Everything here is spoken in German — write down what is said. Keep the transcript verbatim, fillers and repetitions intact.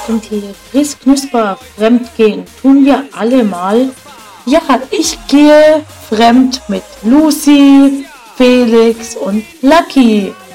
Integris Knusper, fremdgehen tun wir alle mal. Ja, ich gehe fremd mit Lucy, Felix und Lucky.